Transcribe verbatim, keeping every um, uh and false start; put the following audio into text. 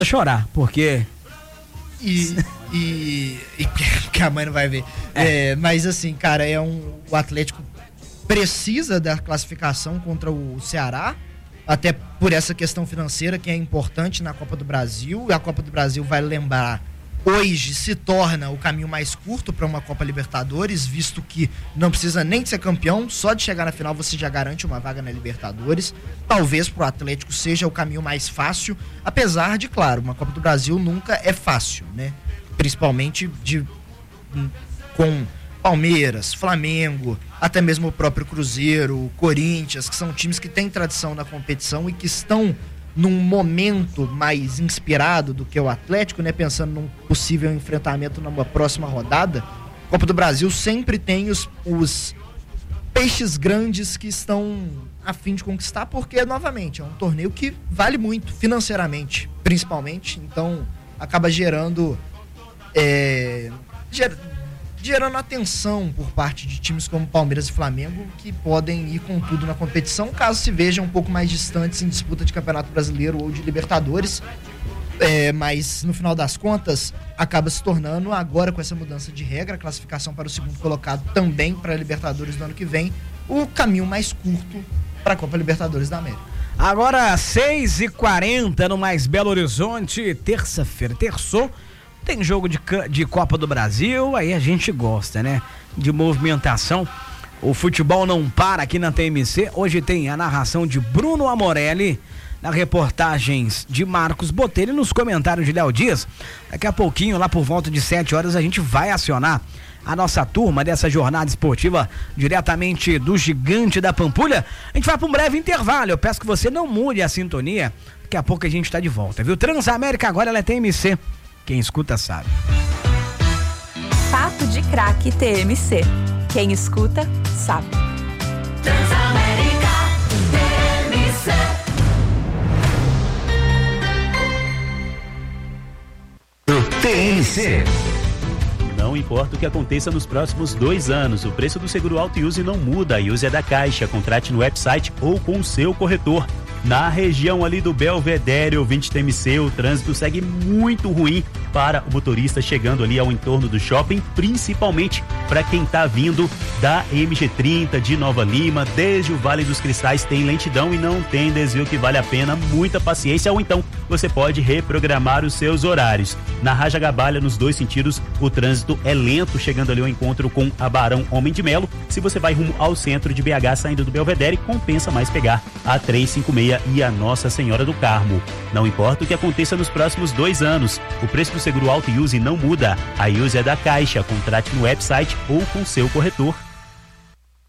chorar, porque... E, e, e que a mãe não vai ver. É. É, mas assim, cara, é um, o Atlético precisa da classificação contra o Ceará, até por essa questão financeira que é importante na Copa do Brasil. A Copa do Brasil, vai lembrar, hoje se torna o caminho mais curto para uma Copa Libertadores, visto que não precisa nem de ser campeão, só de chegar na final você já garante uma vaga na Libertadores. Talvez para o Atlético seja o caminho mais fácil, apesar de, claro, uma Copa do Brasil nunca é fácil, né? Principalmente de, com Palmeiras, Flamengo, até mesmo o próprio Cruzeiro, Corinthians, que são times que têm tradição na competição e que estão num momento mais inspirado do que o Atlético, né? Pensando num possível enfrentamento numa próxima rodada. A Copa do Brasil sempre tem os, os peixes grandes que estão a fim de conquistar, porque, novamente, é um torneio que vale muito, financeiramente, principalmente. Então, acaba gerando é, ger, gerando atenção por parte de times como Palmeiras e Flamengo, que podem ir com tudo na competição, caso se vejam um pouco mais distantes em disputa de Campeonato Brasileiro ou de Libertadores. É, mas, no final das contas, acaba se tornando, agora com essa mudança de regra, a classificação para o segundo colocado também para a Libertadores do ano que vem, o caminho mais curto para a Copa Libertadores da América. Agora, seis e quarenta no Mais Belo Horizonte, terça-feira, terçou. Tem jogo de, de Copa do Brasil, aí a gente gosta, né? De movimentação. O futebol não para aqui na T M C. Hoje tem a narração de Bruno Amorelli, nas reportagens de Marcos Botelho e nos comentários de Léo Dias. Daqui a pouquinho, lá por volta de sete horas, a gente vai acionar a nossa turma dessa jornada esportiva diretamente do Gigante da Pampulha. A gente vai para um breve intervalo. Eu peço que você não mude a sintonia. Daqui a pouco a gente está de volta, viu? Transamérica agora ela é T M C. Quem escuta sabe. Papo de Craque T M C. Quem escuta sabe. Transamérica T M C. T M C. Não importa o que aconteça nos próximos dois anos, o preço do seguro auto e use não muda. A Use é da Caixa. Contrate no website ou com o seu corretor. Na região ali do Belvedere, ouvinte T M C, o trânsito segue muito ruim para o motorista chegando ali ao entorno do shopping, principalmente para quem está vindo da M G trinta de Nova Lima, desde o Vale dos Cristais tem lentidão e não tem desvio que vale a pena, muita paciência, ou então você pode reprogramar os seus horários. Na Rajagabalha, nos dois sentidos, o trânsito é lento, chegando ali ao encontro com a Barão Homem de Melo. Se você vai rumo ao centro de B H saindo do Belvedere, compensa mais pegar a trezentos e cinquenta e seis e a Nossa Senhora do Carmo. Não importa o que aconteça nos próximos dois anos, o preço do seguro auto e use não muda. A Use é da Caixa. Contrate no website ou com seu corretor.